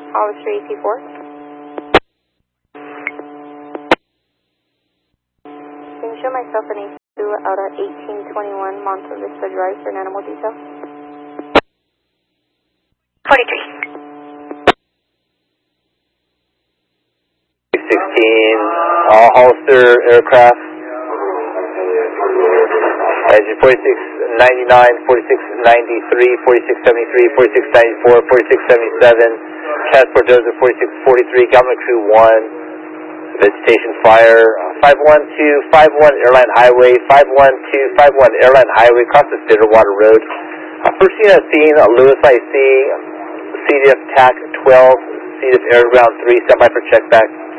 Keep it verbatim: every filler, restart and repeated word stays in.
Officer E T four. Can you show myself an E T two out at eighteen twenty-one Monte Vista Drive for an animal detail? forty-three. sixteen, all Hollister aircraft. Engine forty-six ninety-nine, forty-six ninety-three, forty-six seventy-three, forty-six ninety-four, forty-six seventy-seven, Transport Joseph forty-six forty-three, Government Crew one, Vegetation Fire, five one two five one Airline Highway, five one two five one Airline Highway, across the Stitterwater Road. Uh, first unit at scene, Lewis I C, C D F T A C twelve, C D F Air Ground three, standby for check back.